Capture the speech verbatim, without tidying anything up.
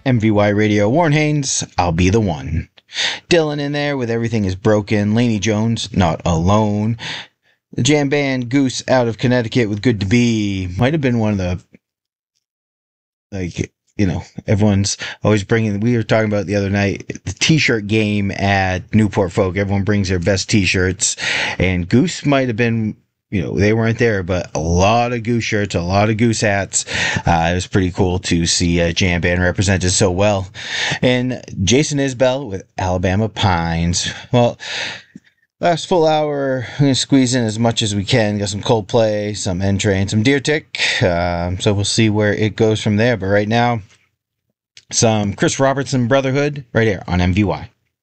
M V Y Radio. Warren Haynes, I'll be the one. Dylan in there with Everything is Broken. Laney Jones, Not Alone. The jam band Goose out of Connecticut with Good to Be. Might have been one of the, like, you know, everyone's always bringing, we were talking about the other night, the t-shirt game at Newport Folk. Everyone brings their best t-shirts, and Goose might have been, you know, they weren't there, but a lot of Goose shirts, a lot of Goose hats. Uh, it was pretty cool to see a jam band represented so well. And Jason Isbell with Alabama Pines. Well, last full hour, we're going to squeeze in as much as we can. Got some Coldplay, some N-Train, some Deer Tick. Um, so we'll see where it goes from there. But right now, some Chris Robertson Brotherhood right here on M V Y.